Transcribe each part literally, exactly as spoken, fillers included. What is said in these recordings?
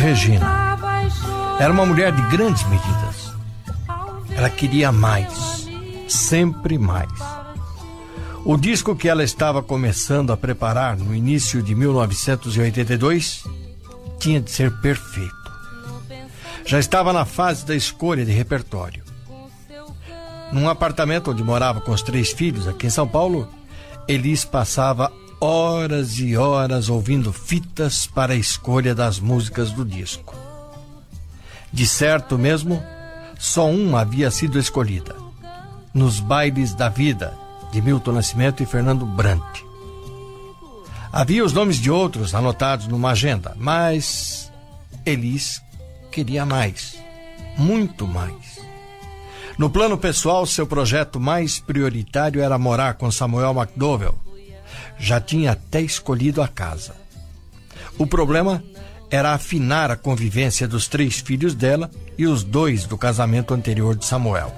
Regina. Era uma mulher de grandes medidas. Ela queria mais, sempre mais. O disco que ela estava começando a preparar no início de mil novecentos e oitenta e dois tinha de ser perfeito. Já estava na fase da escolha de repertório. Num apartamento onde morava com os três filhos, aqui em São Paulo, Elis passava horas e horas ouvindo fitas para a escolha das músicas do disco. De certo mesmo, só uma havia sido escolhida: Nos Bailes da Vida, de Milton Nascimento e Fernando Brant. Havia os nomes de outros anotados numa agenda, mas Elis queria mais, muito mais. No plano pessoal, seu projeto mais prioritário era morar com Samuel McDowell. Já tinha até escolhido a casa. O problema era afinar a convivência dos três filhos dela e os dois do casamento anterior de Samuel.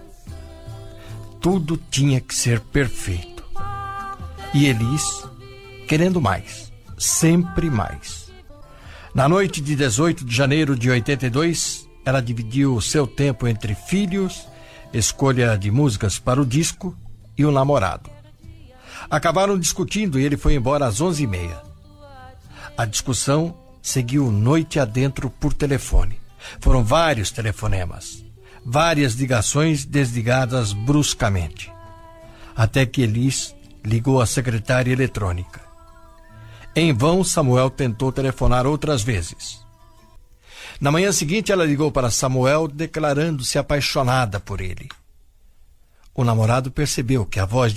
Tudo tinha que ser perfeito. E Elis querendo mais, sempre mais. Na noite de dezoito de janeiro de oitenta e dois, ela dividiu o seu tempo entre filhos, escolha de músicas para o disco e o namorado. Acabaram discutindo e ele foi embora às onze e meia. A discussão seguiu noite adentro por telefone. Foram vários telefonemas, várias ligações desligadas bruscamente, até que Elis ligou à secretária eletrônica. Em vão, Samuel tentou telefonar outras vezes. Na manhã seguinte, ela ligou para Samuel declarando-se apaixonada por ele. O namorado percebeu que a voz